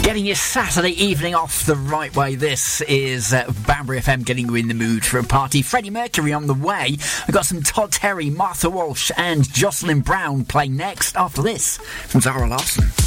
Getting your Saturday evening off the right way. This is Banbury FM getting you in the mood for a party. Freddie Mercury on the way. We've got some Todd Terry, Martha Walsh and Jocelyn Brown playing next after this from Zara Larsson.